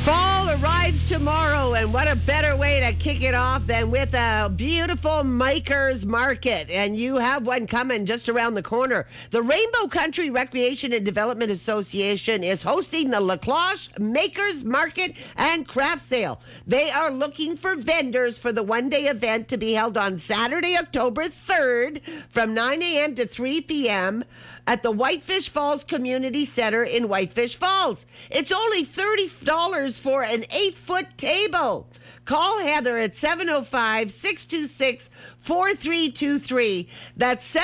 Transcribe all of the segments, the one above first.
Fall arrives tomorrow, and what a better way to kick it off than with a beautiful Makers Market. And you have one coming just around the corner. The Rainbow Country Recreation and Development Association is hosting the La Cloche Makers Market and Craft Sale. They are looking for vendors for the one-day event to be held on Saturday, October 3rd from 9 a.m. to 3 p.m. at the Whitefish Falls Community Center in Whitefish Falls. It's only $30 for an 8-foot table. Call Heather at 705-626-4323. That's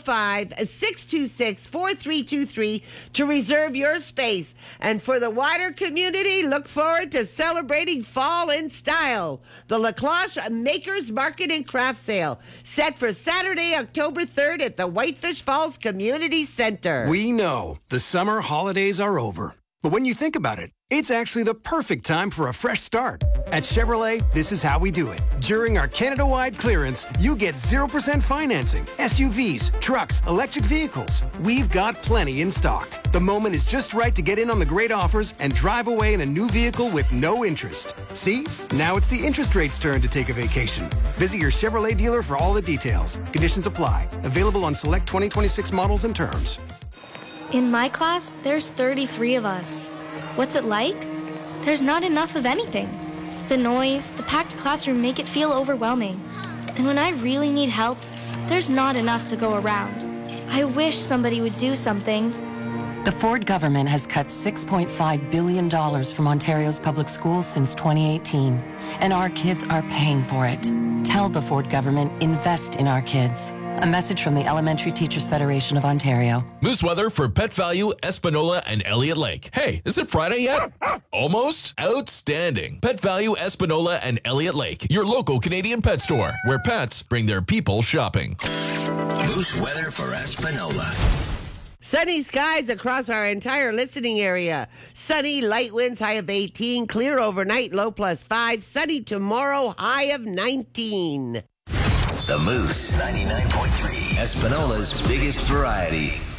705-626-4323 to reserve your space. And for the wider community, look forward to celebrating fall in style. The La Cloche Makers Market and Craft Sale, set for Saturday, October 3rd at the Whitefish Falls Community Center. We know the summer holidays are over. But when you think about it, it's actually the perfect time for a fresh start. At Chevrolet, this is how we do it. During our Canada-wide clearance, you get 0% financing, SUVs, trucks, electric vehicles. We've got plenty in stock. The moment is just right to get in on the great offers and drive away in a new vehicle with no interest. See? Now it's the interest rate's turn to take a vacation. Visit your Chevrolet dealer for all the details. Conditions apply. Available on select 2026 models and terms. In my class, there's 33 of us. What's it like? There's not enough of anything. The noise, the packed classroom make it feel overwhelming. And when I really need help, there's not enough to go around. I wish somebody would do something. The Ford government has cut $6.5 billion from Ontario's public schools since 2018, and our kids are paying for it. Tell the Ford government, invest in our kids. A message from the Elementary Teachers Federation of Ontario. Moose weather for Pet Value, Espanola, and Elliott Lake. Hey, is it Friday yet? Almost? Outstanding. Pet Value, Espanola, and Elliott Lake, your local Canadian pet store, where pets bring their people shopping. Moose weather for Espanola. Sunny skies across our entire listening area. Sunny, light winds, high of 18. Clear overnight, low +5. Sunny tomorrow, high of 19. The Moose 99.3, Espanola's biggest variety.